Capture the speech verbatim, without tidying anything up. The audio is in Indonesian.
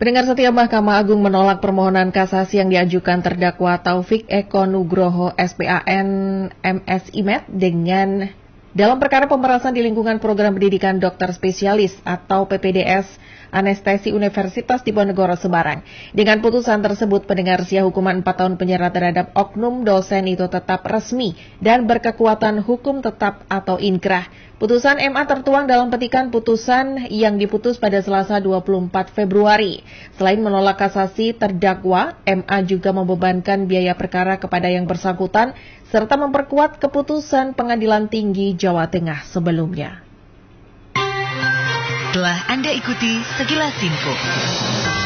Pendengar setia, Mahkamah Agung menolak permohonan kasasi yang diajukan terdakwa Taufik Eko Nugroho S P A N M S I M E D dengan dalam perkara pemerasan di lingkungan program pendidikan dokter spesialis atau P P D S Anestesi Universitas Diponegoro Semarang. Dengan putusan tersebut, pendengar setia, hukuman empat tahun penjara terhadap oknum dosen itu tetap resmi dan berkekuatan hukum tetap atau inkrah. Putusan M A tertuang dalam petikan putusan yang diputus pada Selasa dua puluh empat Februari. Selain menolak kasasi terdakwa, M A juga membebankan biaya perkara kepada yang bersangkutan serta memperkuat keputusan Pengadilan Tinggi Jawa Tengah sebelumnya. Telah Anda ikuti sekilas info.